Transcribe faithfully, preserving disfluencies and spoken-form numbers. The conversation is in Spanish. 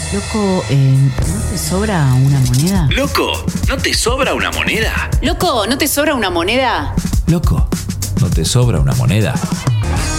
Loco, eh, ¿no te sobra una moneda? Loco, ¿no te sobra una moneda? Loco, ¿no te sobra una moneda? Loco, ¿no te sobra una moneda?